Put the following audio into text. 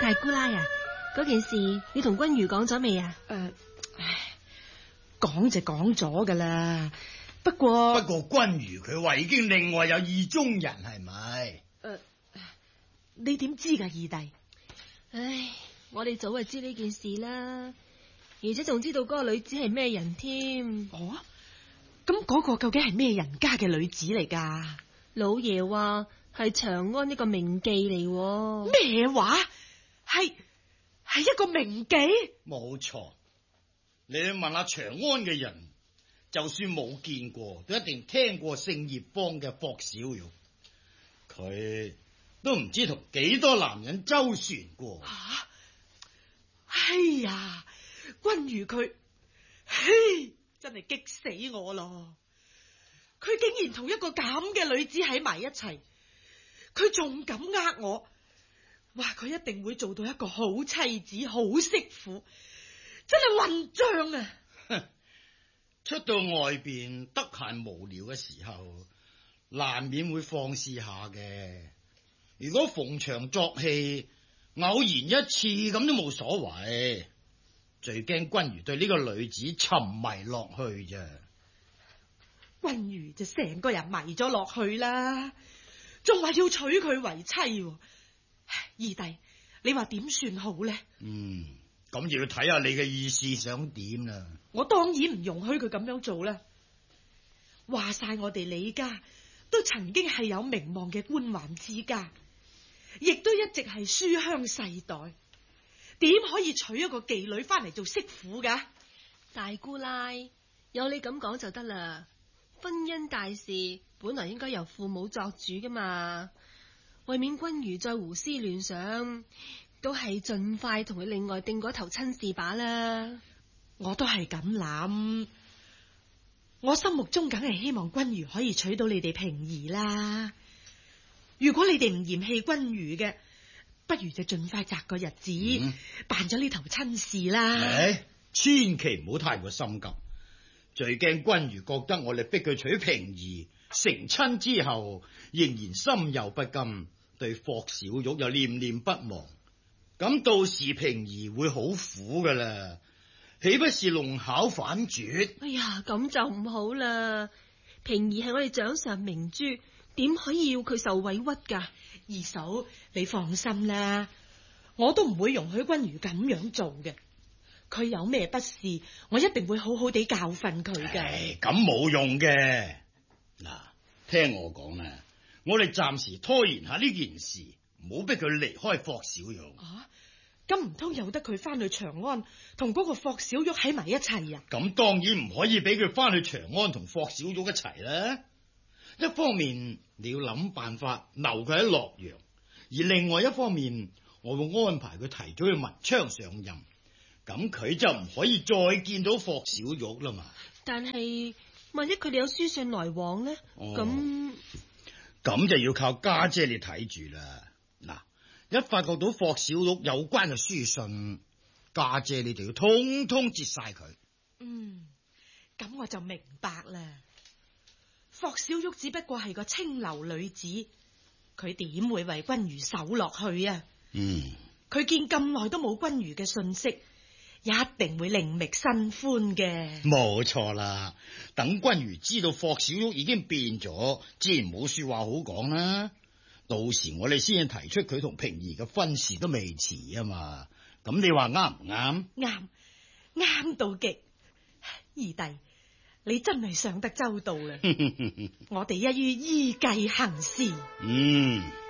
大姑奶啊，嗰件事你同君如講咗未啊？ 講就講咗噶啦，不過君如佢話已經另外有意中人，係咪？ 你點知噶，二弟？ 唉，我哋早就知呢件事啦，而且仲知道嗰個女子係咩人添。 哦，咁嗰個究竟係咩人家嘅女子嚟噶？ 老爺話係長安一個名妓嚟。 咩話？係一個名妓？ 冇錯，你去問下長安嘅人，就算冇見過，都一定聽過聖葉坊嘅霍小玉。佢都唔知同幾多男人周旋過。 吓！哎呀，君如佢，嘿，真係激死我咯！佢竟然同一個咁嘅女子喺埋一齊，佢仲敢呃我，話佢一定會做到一個好妻子、好媳婦，真係混賬啊！ 出到外邊得閒無聊嘅時候，難免會放肆下嘅。如果逢場作戲，偶然一次咁都冇所謂。最驚君如對呢個女子沉迷落去咋。 君如就成個人迷咗落去啦，仲話要娶佢為妻。二弟，你話點算好呢？ 咁就要睇下你嘅意思想點啦。 我當然唔容許佢咁樣做啦。話晒我哋李家都曾經係有名望嘅官宦之家，亦都一直係書香世代，點可以娶一個妓女翻嚟做媳婦噶？ 大姑奶，有你咁講就得啦。婚姻大事本來應該由父母作主噶嘛，為免君如再胡思亂想，都係盡快同佢另外定嗰頭親事把啦。 我都係咁諗，我心目中梗係希望君如可以娶到你哋平兒啦。如果你哋唔嫌棄君如嘅，不如就盡快擇個日子，辦咗呢頭親事啦。 千祈唔好太過心急，最驚君如覺得我哋逼佢娶平兒，成親之後仍然心有不甘，對霍小玉又念念不忘，咁到時平兒會好苦噶啦，豈不是弄巧反拙？ 哎呀，咁就唔好啦。平兒係我哋掌上明珠，點可以要佢受委屈噶？ 二嫂，你放心啦，我都唔會容許君如咁樣做嘅。佢有咩不是，我一定會好好地教訓佢嘅。 咁冇用嘅。嗱，聽我講啦，我哋暫時拖延下呢件事，唔好逼佢離開霍小玉。 咁唔通由得佢翻去長安同嗰個霍小玉喺埋一齊啊？ 咁當然唔可以俾佢翻去長安同霍小玉一齊啦。一方面你要諗辦法留佢喺洛陽，而另外一方面我會安排佢提早去文昌上任，咁佢就唔可以再見到霍小玉啦嘛。 但係萬一佢哋有書信來往呢？咁就要靠家姐你睇住啦。嗱，一發覺到霍小玉有關嘅書信，家姐你就要通通截晒佢。 咁我就明白啦。霍小玉只不過係個清流女子，佢點會為君如守落去啊？佢見咁耐都冇君如嘅信息，一定會另覓新歡嘅。 冇錯啦，等君如知道霍小玉已經變咗，自然冇說話好講啦。到時我哋先提出佢同平兒嘅婚事都未遲啊嘛。咁你話啱唔啱？ 啱到極。二弟，你真係想得周到啦。我哋一於依計行事。